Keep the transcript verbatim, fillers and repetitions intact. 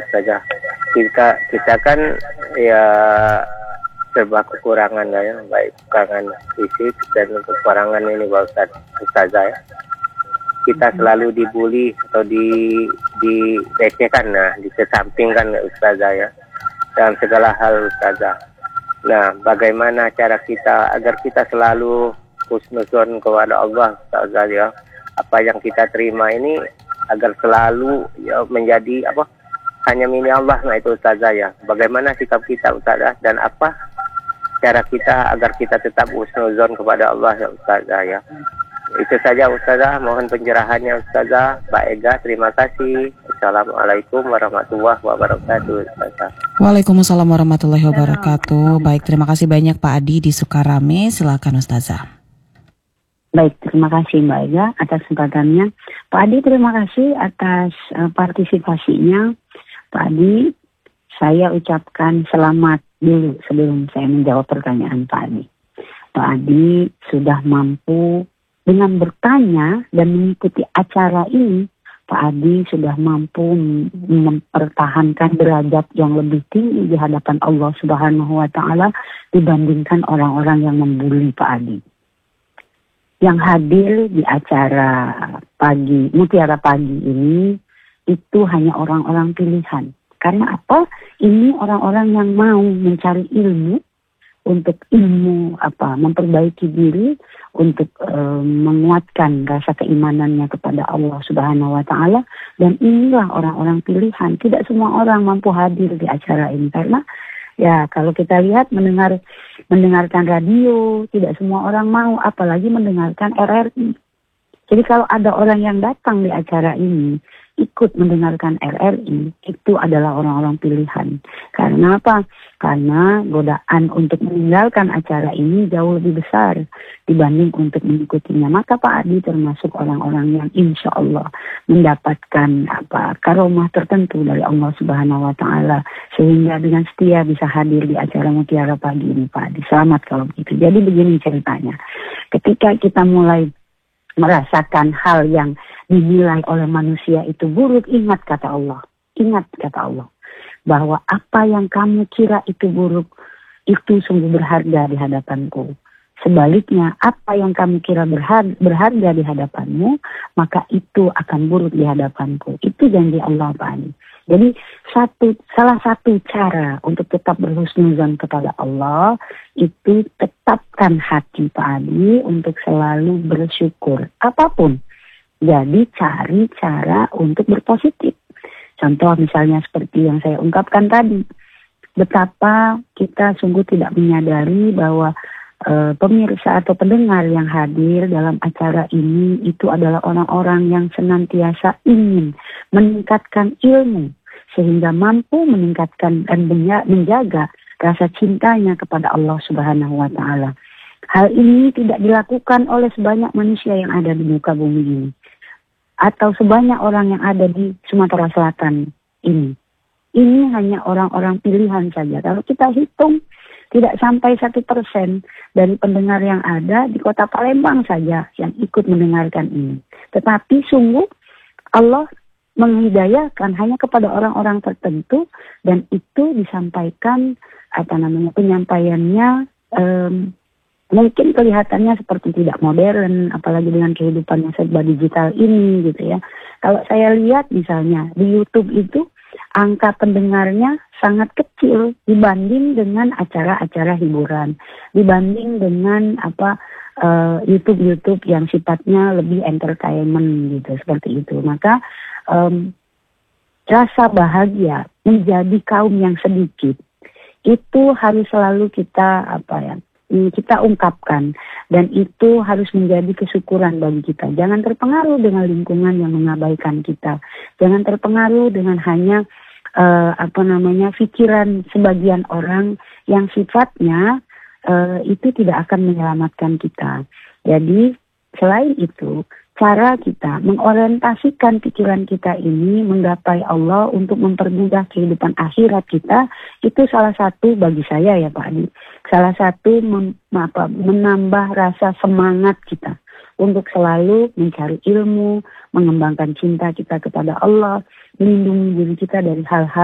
saja. Kita kita kan ya serba kekurangan ya, baik kekurangan fisik dan kekurangan ini Pak Ustaz, Ustazah ya. Kita selalu dibully atau di dilecehkan, nah, dikesampingkan Ustazah ya, dalam segala hal Ustazah. Nah, bagaimana cara kita agar kita selalu husnuzon kepada Allah Ustazah ya? Apa yang kita terima ini agar selalu ya menjadi apa? Hanya milik Allah, nah itu Ustazah ya. Bagaimana sikap kita Ustazah dan apa cara kita agar kita tetap husnuzon kepada Allah ya Ustazah ya. Itu saja Ustazah, mohon pencerahannya Ustazah. Mbak Ega, terima kasih. Assalamualaikum warahmatullahi wabarakatuh Ustazah. Waalaikumsalam warahmatullahi wabarakatuh. Baik, terima kasih banyak Pak Adi di Sukarame. Silakan Ustazah. Baik, terima kasih Mbak Ega atas kesempatannya. Pak Adi, terima kasih atas uh, partisipasinya. Pak Adi, saya ucapkan selamat dulu sebelum saya menjawab pertanyaan Pak Adi. Pak Adi sudah mampu dengan bertanya dan mengikuti acara ini, Pak Adi sudah mampu mempertahankan derajat yang lebih tinggi di hadapan Allah Subhanahu wa Ta'ala dibandingkan orang-orang yang membuli Pak Adi. Yang hadir di acara pagi, Mutiara Pagi ini, itu hanya orang-orang pilihan. Karena apa? Ini orang-orang yang mau mencari ilmu, untuk ilmu apa memperbaiki diri, untuk e, menguatkan rasa keimanannya kepada Allah Subhanahu wa Ta'ala. Dan inilah orang-orang pilihan. Tidak semua orang mampu hadir di acara ini karena ya kalau kita lihat mendengar mendengarkan radio tidak semua orang mau, apalagi mendengarkan R R I. Jadi kalau ada orang yang datang di acara ini ikut mendengarkan R R I, itu adalah orang-orang pilihan. Karena apa? Karena godaan untuk meninggalkan acara ini jauh lebih besar dibanding untuk mengikutinya. Maka Pak Adi termasuk orang-orang yang insya Allah mendapatkan apa karomah tertentu dari Allah Subhanahu wa Ta'ala, sehingga dengan setia bisa hadir di acara Mutiara Pagi ini Pak Adi. Selamat kalau begitu. Jadi begini ceritanya. Ketika kita mulai merasakan hal yang dinilai oleh manusia itu buruk, ingat kata Allah. Ingat kata Allah. Bahwa apa yang kamu kira itu buruk, itu sungguh berharga di hadapanku. Sebaliknya, apa yang kamu kira berharga, berharga di hadapanmu, maka itu akan buruk di hadapanku. Itu janji Allah Pak Adi. Jadi satu, salah satu cara untuk tetap berhusnuzon kepada Allah, itu tetapkan hati Pak Adi untuk selalu bersyukur. Apapun. Jadi cari cara untuk berpositif. Contoh misalnya seperti yang saya ungkapkan tadi. Betapa kita sungguh tidak menyadari bahwa e, pemirsa atau pendengar yang hadir dalam acara ini itu adalah orang-orang yang senantiasa ingin meningkatkan ilmu. Sehingga mampu meningkatkan dan menjaga rasa cintanya kepada Allah Subhanahu wa Ta'ala. Hal ini tidak dilakukan oleh sebanyak manusia yang ada di muka bumi ini. Atau sebanyak orang yang ada di Sumatera Selatan ini. Ini hanya orang-orang pilihan saja. Kalau kita hitung, tidak sampai satu persen dari pendengar yang ada di kota Palembang saja yang ikut mendengarkan ini. Tetapi sungguh Allah menghidayakan hanya kepada orang-orang tertentu, dan itu disampaikan, apa namanya, penyampaiannya um, mungkin kelihatannya seperti tidak modern, apalagi dengan kehidupan yang serba digital ini gitu ya. Kalau saya lihat misalnya di YouTube itu angka pendengarnya sangat kecil dibanding dengan acara-acara hiburan, dibanding dengan apa uh, YouTube-YouTube yang sifatnya lebih entertainment gitu, seperti itu. Maka um, rasa bahagia menjadi kaum yang sedikit itu harus selalu kita apa ya kita ungkapkan, dan itu harus menjadi kesyukuran bagi kita. Jangan terpengaruh dengan lingkungan yang mengabaikan kita. Jangan terpengaruh dengan hanya uh, apa namanya pikiran sebagian orang yang sifatnya uh, itu tidak akan menyelamatkan kita. Jadi selain itu, cara kita mengorientasikan pikiran kita ini menggapai Allah untuk mempermudah kehidupan akhirat kita, itu salah satu bagi saya ya Pak Adi, salah satu mem, apa, menambah rasa semangat kita untuk selalu mencari ilmu, mengembangkan cinta kita kepada Allah, melindungi diri kita dari hal-hal